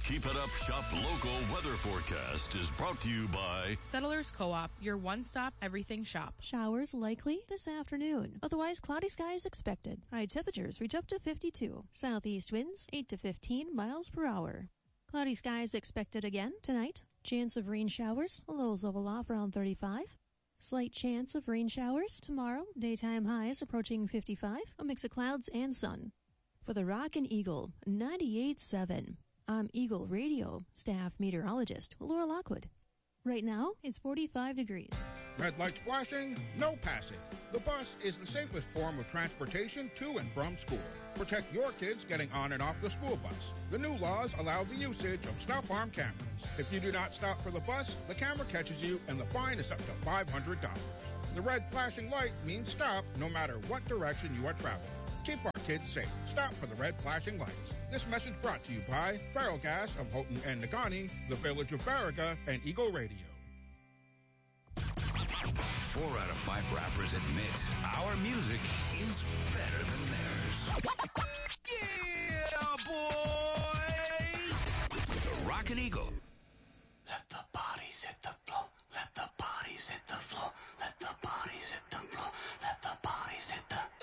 Keep It Up Shop local weather forecast is brought to you by Settlers Co-op, your one-stop everything shop. Showers likely this afternoon. Otherwise, cloudy skies expected. High temperatures reach up to 52. Southeast winds 8 to 15 miles per hour. Cloudy skies expected again tonight. Chance of rain showers. Lows level off around 35. Slight chance of rain showers tomorrow. Daytime highs approaching 55. A mix of clouds and sun. For the Rockin' Eagle 98.7. I'm Eagle Radio staff meteorologist Laura Lockwood. Right now, it's 45 degrees. Red lights flashing, no passing. The bus is the safest form of transportation to and from school. Protect your kids getting on and off the school bus. The new laws allow the usage of stop-arm cameras. If you do not stop for the bus, the camera catches you and the fine is up to $500. The red flashing light means stop no matter what direction you are traveling. Keep our kids safe. Stop for the red flashing lights. This message brought to you by Feral Gas of Houghton and Negaunee, the Village of Baraga, and Eagle Radio. 4 out of 5 rappers admit our music is better than theirs. Yeah, boy! The Rockin' Eagle. Let the bodies hit the floor. Let the bodies hit the floor. Let the bodies hit the floor. Let the bodies hit the